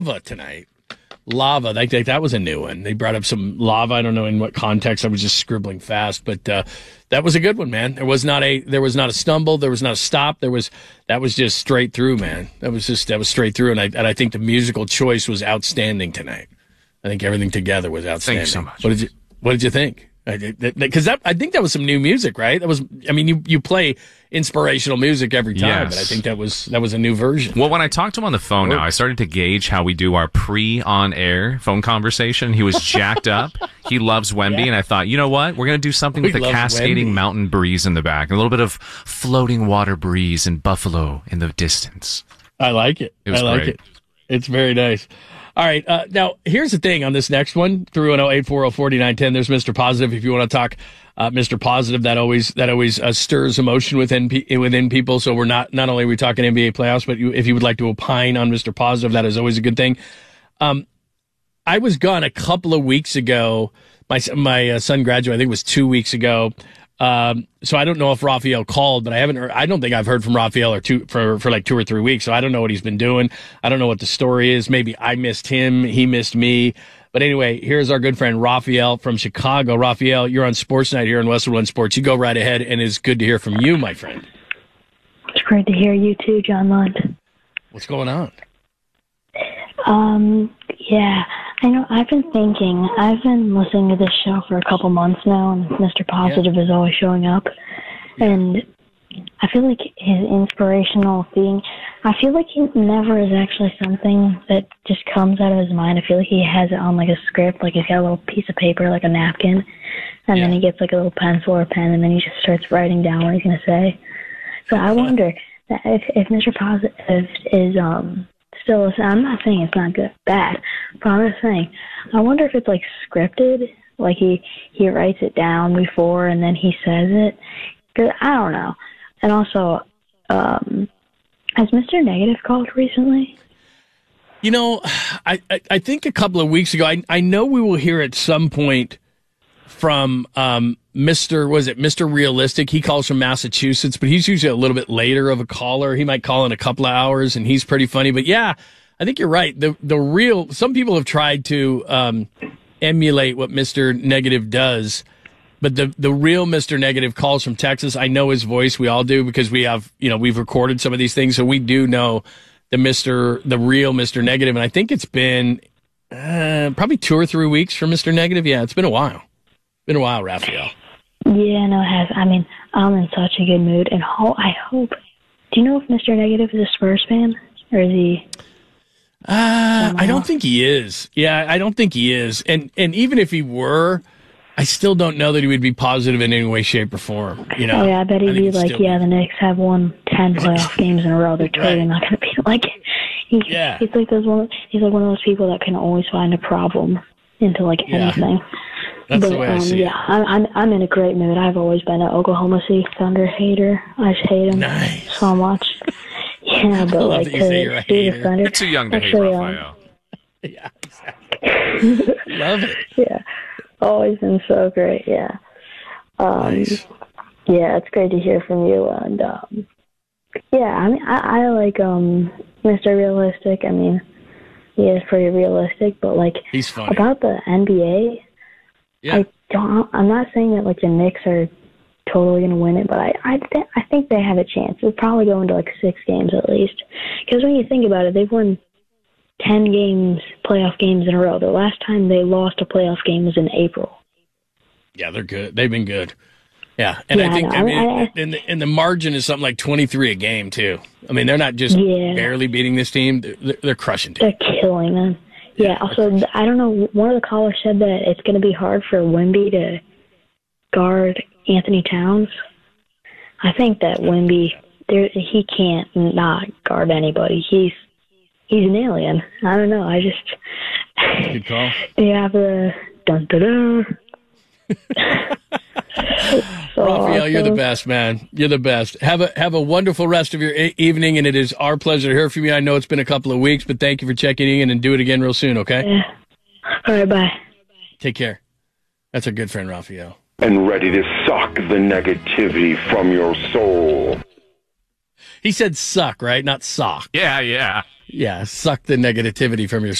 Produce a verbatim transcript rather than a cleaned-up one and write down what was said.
lava tonight. Lava. Like, like that was a new one. They brought up some lava. I don't know in what context. I was just scribbling fast, but uh, that was a good one, man. There was not a there was not a stumble. There was not a stop. There was that was just straight through, man. That was just that was straight through, and I and I think the musical choice was outstanding tonight. I think everything together was outstanding. Thank you so much. What did you What did you think? Because that, I think that was some new music, right? That was, I mean, you, you play inspirational music every time, yes. but I think that was that was a new version. Well, when I talked to him on the phone now, I started to gauge how we do our pre-on-air phone conversation. He was jacked up. He loves Wemby, yeah. and I thought, you know what? We're going to do something with we a cascading Wemby. Mountain breeze in the back, and a little bit of floating water breeze and Buffalo in the distance. I like it. It was I like great. it. It's very nice. All right. Uh, now, here's the thing on this next one, three one zero, eight four zero, four nine one zero. There's Mister Positive. If you want to talk uh, Mister Positive, that always that always uh, stirs emotion within within people. So we're not not only are we talking N B A playoffs, but you, if you would like to opine on Mister Positive, that is always a good thing. Um, I was gone a couple of weeks ago. My my uh, son graduated, I think it was two weeks ago. Um, so I don't know if Raphael called, but I haven't heard, I don't think I've heard from Raphael or two for, for like two or three weeks. So I don't know what he's been doing. I don't know what the story is. Maybe I missed him. He missed me. But anyway, here's our good friend Raphael from Chicago. Raphael, you're on Sports Night here in Westwood One Sports. You go right ahead, and it's good to hear from you, my friend. It's great to hear you too, John Lund. What's going on? Um, yeah, I know. I've been thinking. I've been listening to this show for a couple months now, and Mister Positive yeah. is always showing up. Yeah. And I feel like his inspirational thing, I feel like he never is actually something that just comes out of his mind. I feel like he has it on like a script, like he's got a little piece of paper, like a napkin, and yeah. then he gets like a little pencil or a pen, and then he just starts writing down what he's going to say. So I wonder that if, if Mister Positive is, um, still, I'm not saying it's not good, bad, but I'm just saying, I wonder if it's like scripted, like he, he writes it down before and then he says it, because I don't know. And also, um, has Mister Negative called recently? You know, I, I, I think a couple of weeks ago, I, I know we will hear at some point from um, Mister was it Mister Realistic? He calls from Massachusetts, but he's usually a little bit later of a caller. He might call in a couple of hours, and he's pretty funny. But yeah, I think you're right. The the real some people have tried to um, emulate what Mister Negative does, but the the real Mister Negative calls from Texas. I know his voice. We all do because we have you know we've recorded some of these things, so we do know the Mister the real Mister Negative. And I think it's been uh, probably two or three weeks for Mister Negative. Yeah, it's been a while. Been a while, Raphael. Yeah, no, it has. I mean, I'm in such a good mood, and ho- I hope. Do you know if Mister Negative is a Spurs fan, or is he? Uh, I don't think he is. Yeah, I don't think he is. And and even if he were, I still don't know that he would be positive in any way, shape, or form. You know? Oh, yeah, I bet he'd I be like, yeah, the Knicks have won ten playoff games in a row. They're totally right. not going to be like. He, yeah. He's like those one. He's like one of those people that can always find a problem into like yeah. anything. That's but, the way I um, see yeah, it. I'm, I'm I'm in a great mood. I've always been an Oklahoma City Thunder hater. I just hate them nice. so much. Yeah, but like that you say you're a hater. Thunder, You're too young to actually, hate Raphael. Um, yeah, exactly. Love it. Yeah, always been so great. Yeah, um, nice. Yeah, it's great to hear from you. And um, yeah, I mean, I, I like um, Mister Realistic. I mean, he is pretty realistic, but like he's funny. About the N B A. Yeah. I don't. I'm not saying that like the Knicks are totally going to win it, but I I, th- I think they have a chance. They'll probably go into like six games at least. Because when you think about it, they've won ten games, playoff games in a row. The last time they lost a playoff game was in April. Yeah, they're good. They've been good. Yeah, and yeah, I think I, I mean, I, I, and the, and the margin is something like twenty-three a game too. I mean, they're not just yeah. barely beating this team; they're, they're crushing teams. They're killing them. Yeah, also, I don't know, one of the callers said that it's going to be hard for Wemby to guard Anthony Towns. I think that Wemby, there, he can't not guard anybody. He's he's an alien. I don't know, I just... Good call. You have the... Dun, dun, dun. So Raphael, awesome. you're the best, man. You're the best. Have a have a wonderful rest of your e- evening, and it is our pleasure to hear from you. I know it's been a couple of weeks, but thank you for checking in, and do it again real soon, okay? Yeah. All right, bye. Take care. That's our good friend, Raphael. And ready to suck the negativity from your soul. He said suck, right? Not sock. Yeah, yeah. Yeah, suck the negativity from your